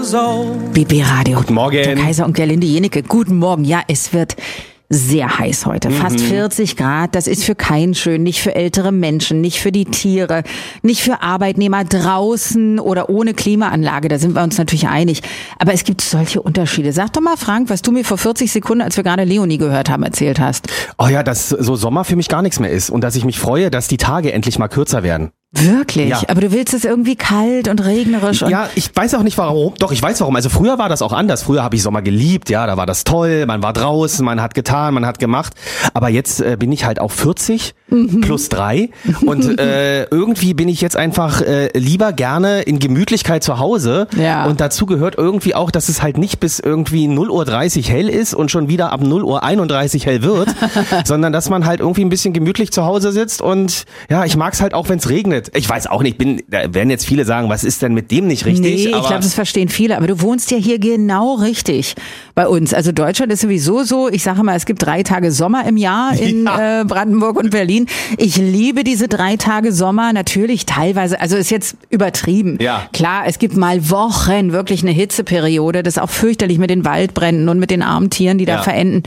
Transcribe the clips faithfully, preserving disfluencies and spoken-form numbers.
B B Radio. Guten Morgen. Der Kaiser und Gerlinde Jenecke. Guten Morgen. Ja, es wird sehr heiß heute. Fast Mhm. vierzig Grad. Das ist für keinen schön. Nicht für ältere Menschen, nicht für die Tiere, nicht für Arbeitnehmer draußen oder ohne Klimaanlage. Da sind wir uns natürlich einig. Aber es gibt solche Unterschiede. Sag doch mal, Frank, was du mir vor vierzig Sekunden, als wir gerade Leonie gehört haben, erzählt hast. Oh ja, dass so Sommer für mich gar nichts mehr ist und dass ich mich freue, dass die Tage endlich mal kürzer werden. Wirklich? Ja. Aber du willst es irgendwie kalt und regnerisch und Ja, ich weiß auch nicht warum. Doch, ich weiß warum. Also früher war das auch anders. Früher habe ich Sommer geliebt. Ja, da war das toll. Man war draußen, man hat getan, man hat gemacht. Aber jetzt äh, bin ich halt auch vierzig Mhm. plus drei. Und äh, irgendwie bin ich jetzt einfach äh, lieber gerne in Gemütlichkeit zu Hause. Ja. Und dazu gehört irgendwie auch, dass es halt nicht bis irgendwie null Uhr dreißig hell ist und schon wieder ab null Uhr einunddreißig hell wird, sondern dass man halt irgendwie ein bisschen gemütlich zu Hause sitzt. Und ja, ich mag's halt auch, wenn es regnet. Ich weiß auch nicht, bin, da werden jetzt viele sagen, was ist denn mit dem nicht richtig? Nee, ich aber glaube, das verstehen viele. Aber du wohnst ja hier genau richtig bei uns. Also Deutschland ist sowieso so, ich sage mal, es gibt drei Tage Sommer im Jahr in Ja. äh, Brandenburg und Berlin. Ich liebe diese drei Tage Sommer. Natürlich teilweise, also ist jetzt übertrieben. Ja. Klar, es gibt mal Wochen wirklich eine Hitzeperiode. Das ist auch fürchterlich mit den Waldbränden und mit den armen Tieren, die da Ja. verenden.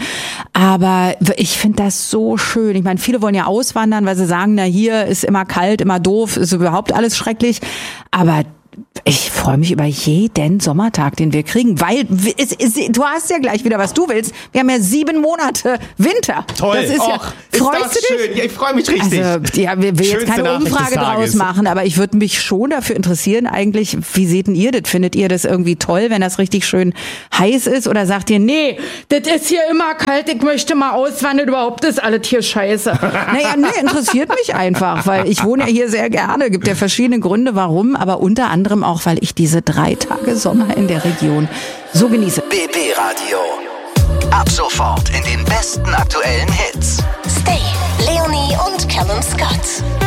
Aber ich finde das so schön. Ich meine, viele wollen ja auswandern, weil sie sagen, na hier ist immer kalt, immer doof, ist überhaupt alles schrecklich. Aber ich freue mich über jeden Sommertag, den wir kriegen, weil es, es, du hast ja gleich wieder, was du willst. Wir haben ja sieben Monate Winter. toll. Das ist ja, Och, ist freust das du dich? schön? Ja, ich freue mich richtig. Also, ja, wir will jetzt Schönste keine Nachricht des Umfrage draus Tages. machen, aber ich würde mich schon dafür interessieren eigentlich, wie seht denn ihr das? Findet ihr das irgendwie toll, wenn das richtig schön heiß ist? Oder sagt ihr, nee, das ist hier immer kalt, ich möchte mal auswandern, überhaupt ist alles hier scheiße. Naja, nee, interessiert mich einfach, weil ich wohne ja hier sehr gerne. Gibt ja verschiedene Gründe, warum, aber unter anderem auch, weil ich diese drei Tage Sommer in der Region so genieße. B B Radio. Ab sofort in den besten aktuellen Hits. Stay, Leonie und Callum Scott.